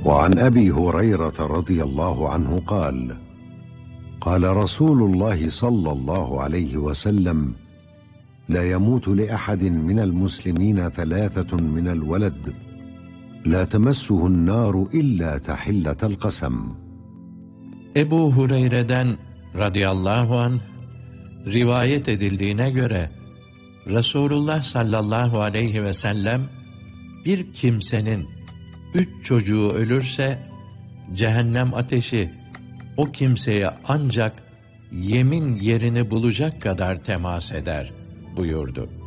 وعن أبي هريرة رضي الله عنه قال: قال رسول الله صلى الله عليه وسلم: لا يموت لأحد من المسلمين ثلاثة من الولد لا تمسه النار إلا تحلة القسم. Ebu Hureyre'den radıyallahu anh rivayet edildiğine göre Resulullah sallallahu aleyhi ve sellem bir kimsenin 3 çocuğu ölürse cehennem ateşi o kimseye ancak yemin yerini bulacak kadar temas eder buyurdu.